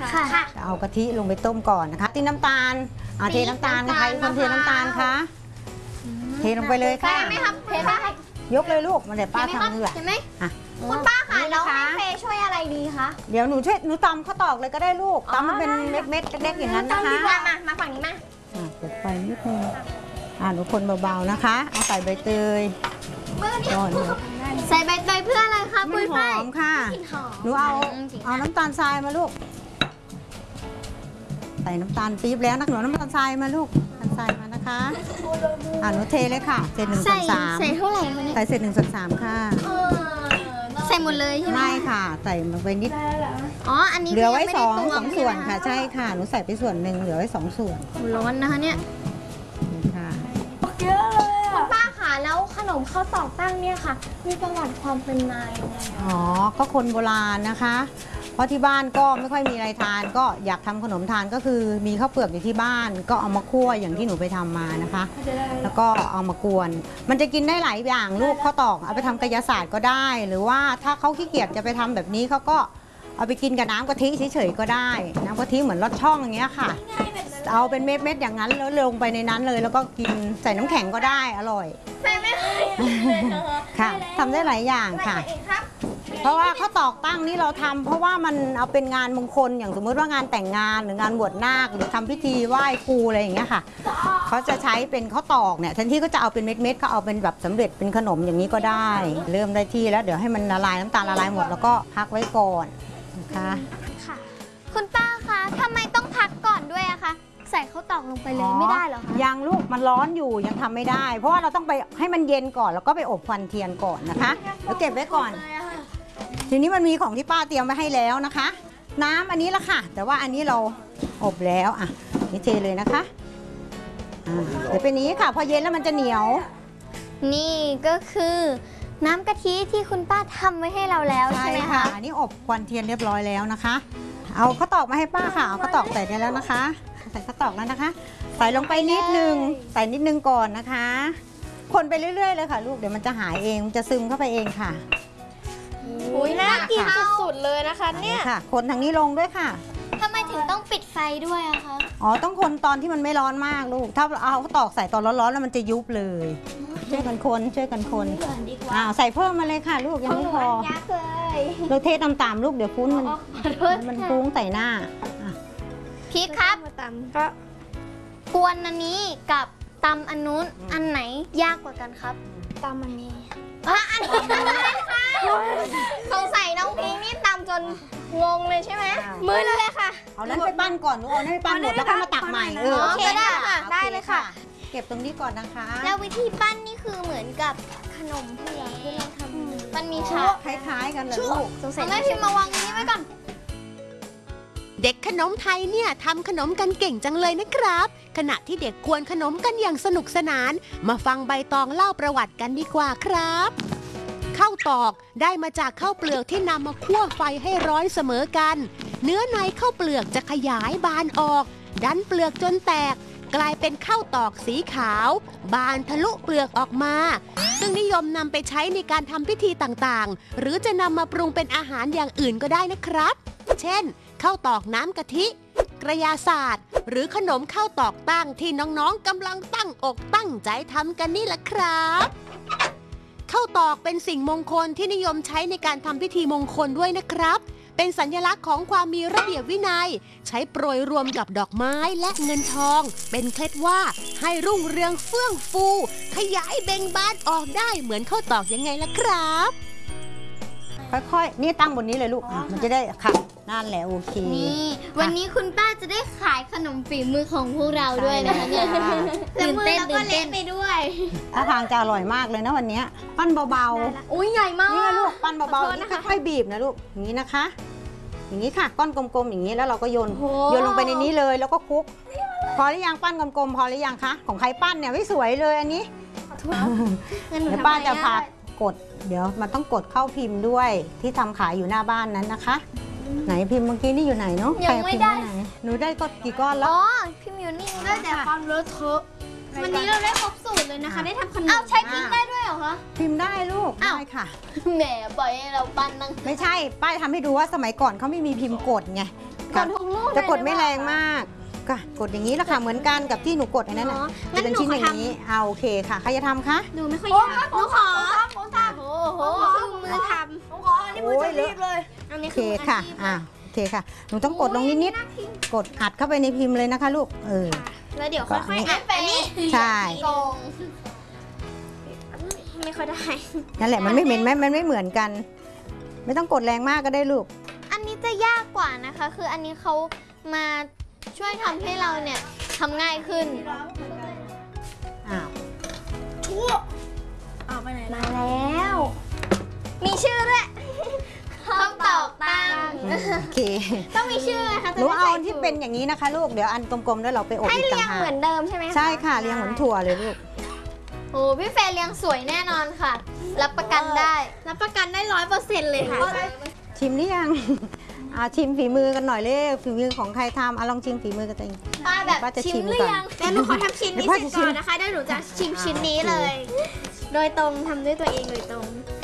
ค่ะเอากะทิลงไปต้มก่อนนะคะตีน้ำตาลเทน้ำตาลใครคนเทน้ำตาลคะเทลงไปเลยค่ะเทไหมครับเทไหมยกเลยลูกมันเดี๋ยวป้าทำเหงื่อเห็นไหมคุณป้าค่ะแล้วให้เฟย์ช่วยอะไรดีคะเดี๋ยวหนูตำข้าวตอกเลยก็ได้ลูกตำมันเป็นเม็ดๆเล็กๆอย่างนั้นนะคะมาฝั่งนี้มาเปิดไฟนิดนึงหนูคนเบาๆนะคะเอาใส่ใบเตยก่อนใส่ใบเตยเพื่ออะไรคะปุ้ยฝ้ายหอมค่ะหนูเอาน้ำตาลทรายมาลูกใส่น้ำตาลปี๊บแล้วนะหนูน้ำตาลทรายมาลูกน้ำตาลทรายมานะคะหนูเทเลยค่ะเศษ1/3 ใส่เท่าไหร่คะเนี่ยใส่เศษ1/3ค่ะใส่หมดเลยใช่ไหมไม่ค่ะใส่ลงไปนิดอันนี้เหลือไว้2ส่วนค่ะใช่ค่ะหนูใส่ไปส่วนหนึ่งเหลือไว้2ส่วนร้อนนะคะเนี่ยค่ะคุณป้าค่ะแล้วขนมข้าวตอกตั้งเนี่ยค่ะมีประวัติความเป็นมายังไงก็คนโบราณนะคะเพราะที่บ้านก็ไม่ค่อยมีอะไรทานก็อยากทำขนมทานก็คือมีข้าวเปลือกอยู่ที่บ้านก็เอามาคั่วอย่างที่หนูไปทำมานะคะแล้วก็เอามากวนมันจะกินได้หลายอย่างลูกข้าวตอกเอาไปทำกายศาสตร์ก็ได้หรือว่าถ้าเขาขี้เกียจจะไปทำแบบนี้เขาก็เอาไปกินกับน้ำกะทิเฉยๆก็ได้น้ำกะทิเหมือนลอดช่องอย่างเงี้ยค่ะเอาเป็นเม็ดๆอย่างนั้นแล้วลงไปในนั้นเลยแล้วก็กินใส่น้ำแข็งก็ได้อร่อยค่ะทำได้หลายอย่างค่ะเพราะว่าข้าวตอกตั้งนี่เราทำเพราะว่ามันเอาเป็นงานมงคลอย่างสมมติว่างานแต่งงานหรืองานบวชนาคหรือทำพิธีไหว้ครูอะไรอย่างเงี้ยค่ะเขาจะใช้เป็นข้าวตอกเนี่ยแทนที่ก็จะเอาเป็นเม็ดๆเขาเอาเป็นแบบสำเร็จเป็นขนมอย่างนี้ก็ได้เริ่มได้ที่แล้วเดี๋ยวให้มันละลายน้ำตาลละลายหมดแล้วก็พักไว้ก่อนนะคะค่ะคุณป้าคะทำไมต้องพักก่อนด้วยอะคะใส่ข้าวตอกลงไปเลยไม่ได้หรอคะยังลูกมันร้อนอยู่ยังทำไม่ได้เพราะว่าเราต้องไปให้มันเย็นก่อนแล้วก็ไปอบควันเทียนก่อนนะคะแล้วเก็บไว้ก่อนทีนี้มันมีของที่ป้าเตรียมไว้ให้แล้วนะคะน้ำอันนี้ละค่ะแต่ว่าอันนี้เราอบแล้วนี่เทเลยนะคะเดี๋ยวเป็นนี้ค่ะพอเย็นแล้วมันจะเหนียวนี่ก็คือน้ำกะทิที่คุณป้าทำไว้ให้เราแล้วใช่ไหมคะอันนี้อบควันเทียนเรียบร้อยแล้วนะคะเอาข้าวตอกมาให้ป้าค่ะเอาข้าวตอกใส่ได้แล้วนะคะใส่ข้าวตอกแล้วนะคะใส่ลงไปนิดนึงใส่นิดนึงก่อนนะคะคนไปเรื่อยๆเลยค่ะลูกเดี๋ยวมันจะหายเองมันจะซึมเข้าไปเองค่ะอุ้ยน่ากินสุดๆเลยนะคะเนี่ยค่ะคนทางนี้ลงด้วยค่ะทำไมถึงต้องปิดไฟด้วยอะคะต้องคนตอนที่มันไม่ร้อนมากลูกถ้าเอาข้าวตอกใส่ตอนร้อนๆแล้วมันจะยุบเลยช่วยกันคนใส่เพิ่มมาเลยค่ะลูกยังไม่พอเราเทตามๆลูกเดี๋ยวฟุ้งมันฟุ้งใส่หน้าพี่ครับก็กวนอันนี้กับตำอันนู้นอันไหนยากกว่ากันครับตำอันนี้อันนี้สงสัยน้องพิงนี่ตำจนงงเลยใช่ไหมมึนเลยค่ะเอานั้นไปปั้นก่อนลูกเอานั้นไปปั้นหมดแล้วก็มาตักใหม่โอเคได้ค่ะได้เลยค่ะเก็บตรงนี้ก่อนนะคะแล้ววิธีปั้นนี่คือเหมือนกับขนมที่เราทำมันมีฉาบคล้ายๆกันเลยลูกสงสัยแม่พิมมาวางนี้ไว้ก่อนเด็กขนมไทยเนี่ยทำขนมกันเก่งจังเลยนะครับขณะที่เด็กกวนขนมกันอย่างสนุกสนานมาฟังใบตองเล่าประวัติกันดีกว่าครับข้าวตอกได้มาจากข้าวเปลือกที่นำมาคั่วไฟให้ร้อนเสมอกันเนื้อในข้าวเปลือกจะขยายบานออกดันเปลือกจนแตกกลายเป็นข้าวตอกสีขาวบานทะลุเปลือกออกมาซึ่งนิยมนำไปใช้ในการทำพิธีต่างๆหรือจะนำมาปรุงเป็นอาหารอย่างอื่นก็ได้นะครับเช่นข้าวตอกน้ำกะทิกระยาศาสตร์หรือขนมข้าวตอกตั้งที่น้องๆกำลังตั้งอกตั้งใจทำกันนี่แหละครับข้าวตอกเป็นสิ่งมงคลที่นิยมใช้ในการทำพิธีมงคลด้วยนะครับเป็นสัญลักษณ์ของความมีระเบียบวินัยใช้โปรยรวมกับดอกไม้และเงินทองเป็นเคล็ดว่าให้รุ่งเรืองเฟื่องฟูขยายเบ่งบานออกได้เหมือนข้าวตอกยังไงล่ะครับค่อยๆนี่ตั้งบนนี้เลยลูกมันจะได้ค่ะนั่นแหละโอเคนี่วันนี้คุณป้าจะได้ขายขนมฝีมือของพวกเราด้วยนะคะเนี่ยตื่นเต้นแล้วก็เล่นไปด้วยท่าทางจะอร่อยมากเลยนะวันนี้ปั้นเบาๆอุ้ยใหญ่มากนี่ลูกปั้นเบาๆนี่ค่อยๆบีบนะลูกอย่างนี้นะคะอย่างนี้ค่ะก้อนกลมๆอย่างนี้แล้วเราก็โยนลงไปในนี้เลยแล้วก็คลุกพอหรือยังปั้นกลมๆพอหรือยังคะของใครปั้นเนี่ยไม่สวยเลยอันนี้เดี๋ยวป้าจะพากดเดี๋ยวมันต้องกดเข้าพิมพ์ด้วยที่ทำขายอยู่หน้าบ้านนั้นนะคะไหนพิมพ์เมื่อกี้นี่อยู่ไหนเนาะยังไม่ได้หนูได้กดกี่ก้อนแล้วพิมพ์อยู่นี่ได้แต่ความเลอะเทอะวันนี้เราได้ครบสูตรเลยนะคะได้ทำขนมใช้พิมพ์ได้ด้วยเหรอคะพิมพ์ได้ลูกได้ค่ะแหมปล่อยให้เราปั้นนั่งไม่ใช่ป้ายทำให้ดูว่าสมัยก่อนเขาไม่มีพิมพ์กดไงค่ะทุกลูกจะกดไม่แรงมากค่ะกดอย่างนี้แหละค่ะเหมือนกันกับที่หนูกดไอ้นั่นอ๋น่ะอจะเป็นชิ้นอย่างนี้เอาโอเคค่ะใครจะทำคะดูไม่ค่อยยากหนูขอโอ้โหคือมือทำผมขออันนี้มือจะรีบเลยอันนี้โอคืเคอมืออาค่ะชีพโอเคค่ะหนูต้องกดลงนิดๆกดอัดเข้าไปในพิมพ์เลยนะคะลูกแล้วเดี๋ยวค่อยๆอัดอันนี้ใช่โกงไม่ค่อยได้นั่นแหละมันไม่เหมือนมันไม่เหมือนกัน ไม่ต้องกดแรงมากก็ได้ลูกอันนี้จะยากกว่านะคะ คืออันนี้เขามาช่วยทำให้เราเนี่ยทำง่ายขึ้นอ้าวเอาไปไหนมาแล้ว มีชื่อด้วยข้าวตอกตั้งโอเคต้องมีชื่อนะคะหนูเอาอันที่เป็นอย่างนี้นะคะลูกเดี๋ยวอันกลมๆแล้วเราไปอบให้อีกเรีต่าย งงหากเหมือนเดิมใช่ไหมคะใช่ค่ะเรียงเหมือนถั่วเลยลูกโอ้พี่เฟย์เรียงสวยแน่นอนค่ะ รับประกันได้ รับประกันได้100%เลยค่ะชิมหรือยัง ชิมฝีมือกันหน่อยเร็วฝีมือของใครทำลองชิมฝีมือกันเองป้าแบบป้าจะชิชิมมหรือก่อนยังแล้วหนูขอทำชิ้นนี้เสร็จก่อนนะคะเดี๋ยวหนูจะชิมชิ้นนี้เลย โดยตรงทำด้วยตัวเองโดยตรง